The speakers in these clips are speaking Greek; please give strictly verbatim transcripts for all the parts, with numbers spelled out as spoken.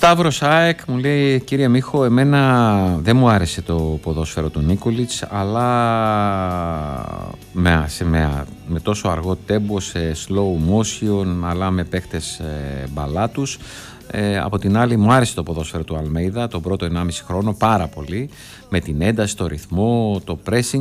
Σταύρος ΑΕΚ μου λέει: κύριε Μίχο, εμένα δεν μου άρεσε το ποδόσφαιρο του Νίκολιτς, αλλά με, σε, με, με τόσο αργό τέμπο, σε slow motion, αλλά με παίχτες ε, μπαλάτους. Ε, από την άλλη μου άρεσε το ποδόσφαιρο του Αλμέιδα τον πρώτο ενάμιση χρόνο πάρα πολύ, με την ένταση, το ρυθμό, το pressing.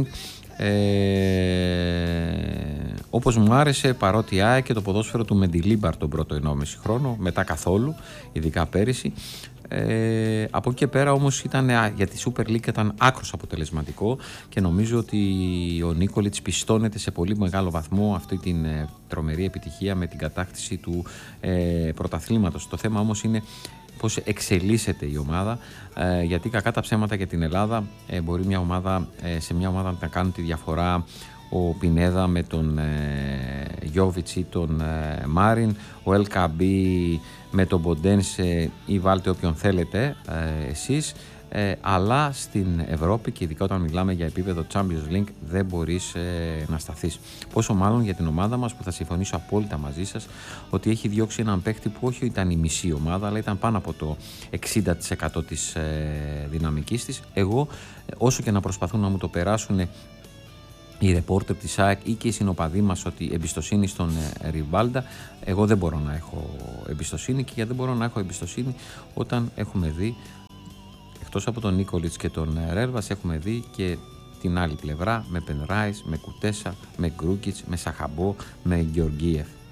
Ε, όπως μου άρεσε παρότι ΑΕΚ και το ποδόσφαιρο του Μεντιλίμπαρ τον πρώτο ενάμιση χρόνο, μετά καθόλου, ειδικά πέρυσι. Ε, από εκεί και πέρα όμως ήταν, για τη Super League ήταν άκρος αποτελεσματικό και νομίζω ότι ο Νίκολιτς πιστώνεται σε πολύ μεγάλο βαθμό αυτή την ε, τρομερή επιτυχία με την κατάκτηση του ε, πρωταθλήματος. Το θέμα όμως είναι πώς εξελίσσεται η ομάδα, ε, γιατί κακά τα ψέματα για την Ελλάδα ε, μπορεί μια ομάδα, ε, σε μια ομάδα να κάνουν τη διαφορά ο Πινέδα με τον ε, Γιόβιτς ή τον ε, Μάριν, ο Ελκαμπή με τον Ποντένσε ή βάλτε όποιον θέλετε ε, εσείς, ε, αλλά στην Ευρώπη και ειδικά όταν μιλάμε για επίπεδο Champions League δεν μπορείς ε, να σταθείς. Πόσο μάλλον για την ομάδα μας που θα συμφωνήσω απόλυτα μαζί σας ότι έχει διώξει έναν παίκτη που όχι ήταν η μισή ομάδα αλλά ήταν πάνω από το εξήντα τοις εκατό της ε, δυναμικής της. Εγώ όσο και να προσπαθούν να μου το περάσουν οι ρεπόρτερ της ΑΕΚ ή και οι συνοπαδοί μας ότι εμπιστοσύνη στον ε, Ριβάλντα, εγώ δεν μπορώ να έχω εμπιστοσύνη. Και γιατί δεν μπορώ να έχω εμπιστοσύνη όταν έχουμε δει, εκτός από τον Νίκολιτς και τον ε, Ρέρβας, έχουμε δει και την άλλη πλευρά με Πενράις, με Κουτέσα, με Γκρούκιτς, με Σαχαμπό, με Γεωργίεφ.